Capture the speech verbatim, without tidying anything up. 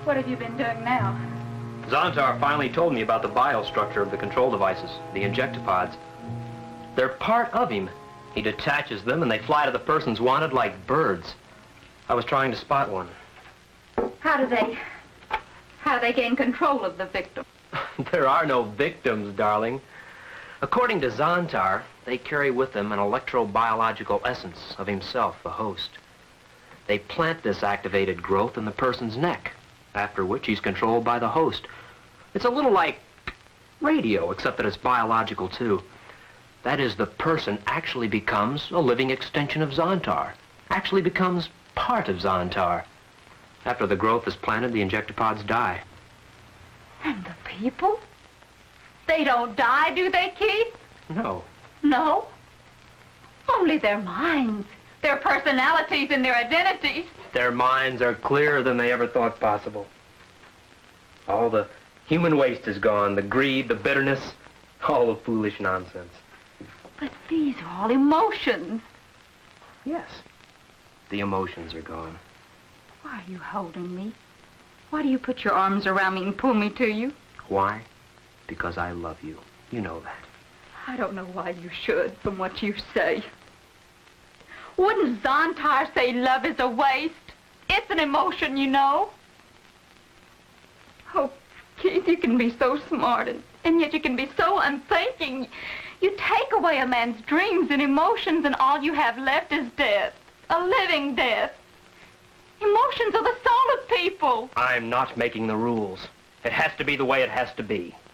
What have you been doing now? Zontar finally told me about the biostructure of the control devices, the injectopods. They're part of him. He detaches them and they fly to the persons wanted like birds. I was trying to spot one. How do they... how do they gain control of the victim? There are no victims, darling. According to Zontar, they carry with them an electrobiological essence of himself, the host. They plant this activated growth in the person's neck, after which he's controlled by the host. It's a little like radio, except that it's biological, too. That is, the person actually becomes a living extension of Zontar, actually becomes part of Zontar. After the growth is planted, the injectopods die. And the people? They don't die, do they, Keith? No. No? Only their minds, their personalities and their identities. Their minds are clearer than they ever thought possible. All the human waste is gone, the greed, the bitterness, all the foolish nonsense. But these are all emotions. Yes, the emotions are gone. Why are you holding me? Why do you put your arms around me and pull me to you? Why? Because I love you. You know that. I don't know why you should, from what you say. Wouldn't Zontar say love is a waste? It's an emotion, you know. Oh, Keith, you can be so smart, and, and yet you can be so unthinking. You take away a man's dreams and emotions, and all you have left is death. A living death. Emotions are the soul of people. I'm not making the rules. It has to be the way it has to be.